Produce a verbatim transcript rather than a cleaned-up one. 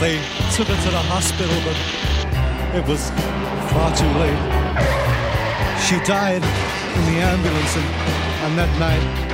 They took her to the hospital, but it was far too late. She died in the ambulance, and on that night